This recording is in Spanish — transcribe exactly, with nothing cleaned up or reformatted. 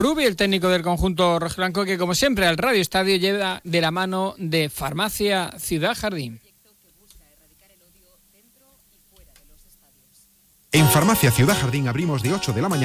Rubi, el técnico del conjunto rojiblanco, que como siempre al Radio Estadio lleva de la mano de Farmacia Ciudad Jardín. En Farmacia Ciudad Jardín abrimos de ocho de la mañana